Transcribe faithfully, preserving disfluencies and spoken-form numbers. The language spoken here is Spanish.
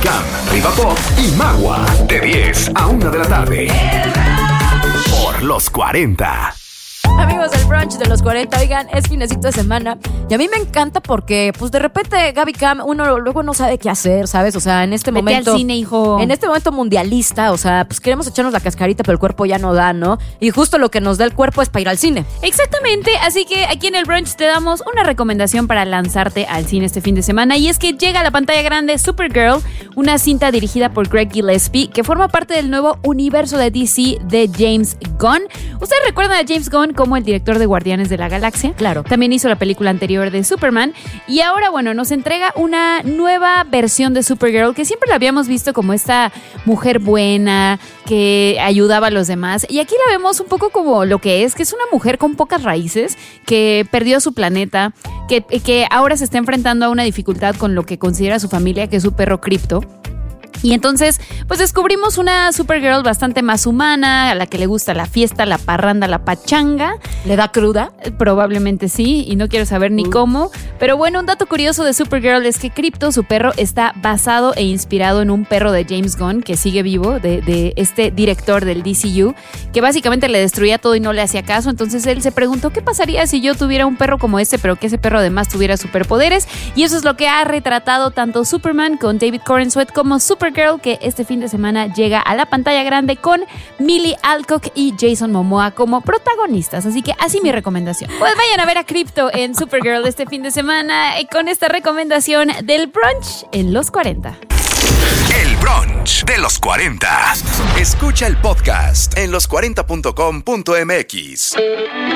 Cam, Riva Pop y Magua. De diez a una de la tarde. Por los cuarenta. Amigos del brunch de los cuarenta, oigan, es finecito de semana y a mí me encanta porque, pues de repente, Gaby Cam, uno luego no sabe qué hacer, ¿sabes? O sea, en este Vete momento. al cine, hijo. En este momento mundialista, o sea, pues queremos echarnos la cascarita, pero el cuerpo ya no da, ¿no? Y justo lo que nos da el cuerpo es para ir al cine. Exactamente, así que aquí en el brunch te damos una recomendación para lanzarte al cine este fin de semana y es que llega a la pantalla grande Supergirl, una cinta dirigida por Greg Gillespie que forma parte del nuevo universo de D C de James Gunn. ¿Ustedes recuerdan a James Gunn como el director de Guardianes de la Galaxia? Claro. También hizo la película anterior de Superman y ahora, bueno, nos entrega una nueva versión de Supergirl que siempre la habíamos visto como esta mujer buena que ayudaba a los demás y aquí la vemos un poco como lo que es, que es una mujer con pocas raíces que perdió su planeta, que, que ahora se está enfrentando a una dificultad con lo que considera su familia, que es su perro Crypto. Y entonces, pues descubrimos una Supergirl bastante más humana, a la que le gusta la fiesta, la parranda, la pachanga. ¿Le da cruda? Probablemente sí, y no quiero saber ni uh. cómo. Pero bueno, un dato curioso de Supergirl es que Crypto, su perro, está basado e inspirado en un perro de James Gunn, que sigue vivo, de, de este director del D C U, que básicamente le destruía todo y no le hacía caso. Entonces él se preguntó, ¿qué pasaría si yo tuviera un perro como este, pero que ese perro además tuviera superpoderes? Y eso es lo que ha retratado tanto Superman con David Corenswet como Supergirl, que este fin de semana llega a la pantalla grande con Millie Alcock y Jason Momoa como protagonistas. Así que así mi recomendación. Pues vayan a ver a Crypto en Supergirl este fin de semana y con esta recomendación del brunch en los cuarenta. El brunch de los cuarenta. Escucha el podcast en los cuarenta punto com punto m x.